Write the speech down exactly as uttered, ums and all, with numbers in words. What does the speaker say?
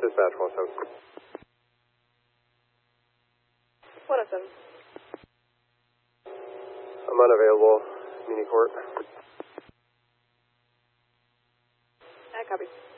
Dispatch one oh seven. one oh seven. I'm unavailable. Muni court. I copy.